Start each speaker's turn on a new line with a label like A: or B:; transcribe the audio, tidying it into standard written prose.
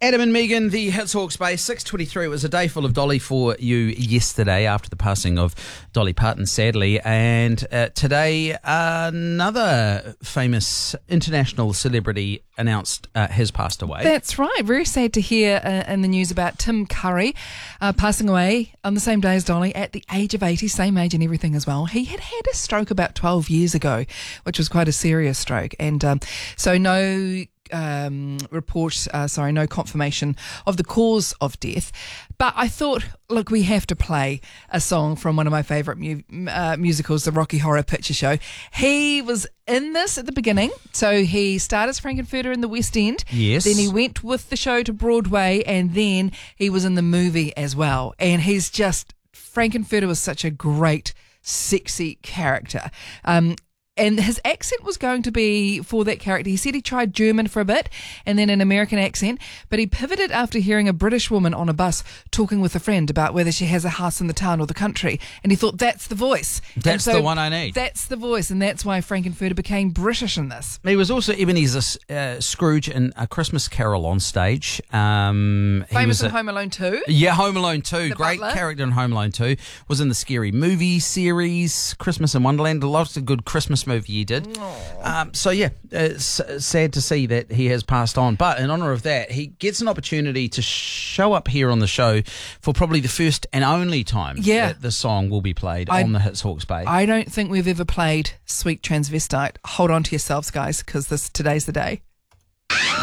A: Adam and Megan, the Hits Hawke's Bay, 6:23. It was a day full of Dolly for you yesterday after the passing of Dolly Parton, sadly. And today, another famous international celebrity announced has passed away.
B: That's right. Very sad to hear in the news about Tim Curry passing away on the same day as Dolly at the age of 80, same age and everything as well. He had a stroke about 12 years ago, which was quite a serious stroke. And so no confirmation of the cause of death. But I thought, look, we have to play a song from one of my favourite musicals, the Rocky Horror Picture Show. He was in this at the beginning. So he started as Frankenfurter in the West End.
A: Yes.
B: Then he went with the show to Broadway, and then he was in the movie as well. And Frankenfurter was such a great, sexy character. And his accent was going to be for that character. He said he tried German for a bit and then an American accent, but he pivoted after hearing a British woman on a bus talking with a friend about whether she has a house in the town or the country. And he thought, that's the voice.
A: That's the one I need.
B: That's the voice. And that's why Frankenfurter became British in this.
A: He was also Ebenezer Scrooge in A Christmas Carol on stage.
B: Famous in Home Alone 2.
A: Yeah, Home Alone 2.
B: The
A: Great
B: butler.
A: character in Home Alone 2. Was in the Scary Movie series, Christmas in Wonderland. Lots of good Christmas movie he did. It's sad to see that he has passed on. But in honour of that, he gets an opportunity to show up here on the show for probably the first and only time that the song will be played on the Hits Hawke's Bay.
B: I don't think we've ever played Sweet Transvestite. Hold on to yourselves, guys, because today's the day.